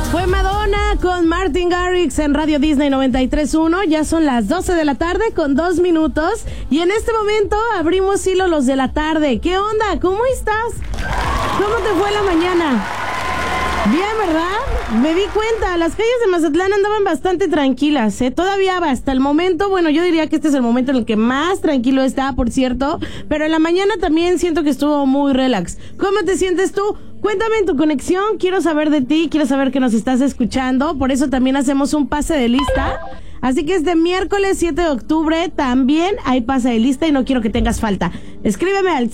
Fue Madonna con Martin Garrix en Radio Disney 93.1. Ya son las 12 de la tarde con 2 minutos. Y en este momento abrimos hilo los de la tarde. ¿Qué onda? ¿Cómo estás? ¿Cómo te fue la mañana? Bien, ¿verdad? Me di cuenta, las calles de Mazatlán andaban bastante tranquilas, ¿eh? Todavía hasta el momento, bueno, yo diría que este es el momento en el que más tranquilo está, por cierto, pero en la mañana también siento que estuvo muy relax. ¿Cómo te sientes tú? Cuéntame en tu conexión, quiero saber de ti, quiero saber que nos estás escuchando, por eso también hacemos un pase de lista. Así que este miércoles 7 de octubre también hay pase de lista y no quiero que tengas falta. Escríbeme al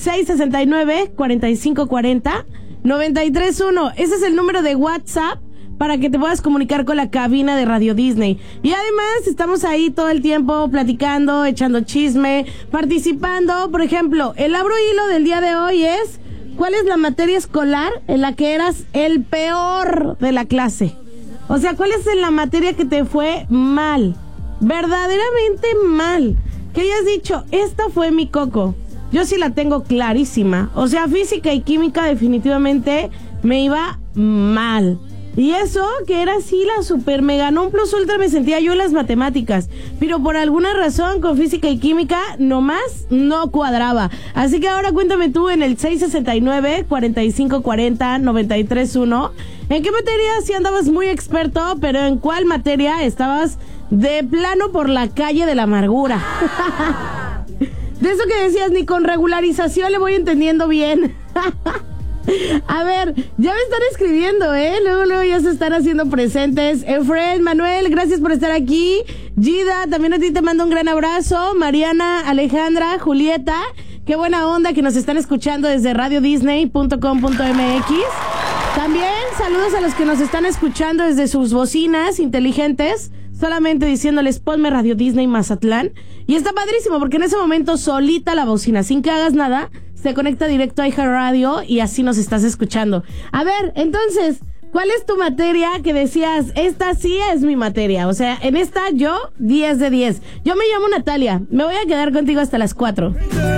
669-4540-931. Ese es el número de WhatsApp para que te puedas comunicar con la cabina de Radio Disney. Y además estamos ahí todo el tiempo platicando, echando chisme, participando. Por ejemplo, el abro hilo del día de hoy es: ¿cuál es la materia escolar en la que eras el peor de la clase? O sea, ¿cuál es la materia que te fue mal? Verdaderamente mal. Que hayas dicho, esta fue mi coco. Yo sí la tengo clarísima. O sea, física y química definitivamente me iba mal. Y eso, que era así la super mega non plus ultra, me sentía yo en las matemáticas. Pero por alguna razón con física y química nomás no cuadraba. Así que ahora cuéntame tú en el 669-4540-931. ¿En qué materia sí andabas muy experto, pero en cuál materia estabas de plano por la calle de la amargura? De eso que decías, ni con regularización le voy entendiendo bien. A ver, ya me están escribiendo, luego ya se están haciendo presentes. Efren, Manuel, gracias por estar aquí. Gida, también a ti te mando un gran abrazo. Mariana, Alejandra, Julieta, qué buena onda que nos están escuchando desde radiodisney.com.mx. También saludos a los que nos están escuchando desde sus bocinas inteligentes, solamente diciéndoles ponme Radio Disney Mazatlán. Y está padrísimo porque en ese momento solita la bocina, sin que hagas nada, se conecta directo a iHeartRadio y así nos estás escuchando. A ver, entonces, ¿cuál es tu materia que decías, esta sí es mi materia? O sea, en esta yo, 10 de 10. Yo me llamo Natalia, me voy a quedar contigo hasta las 4.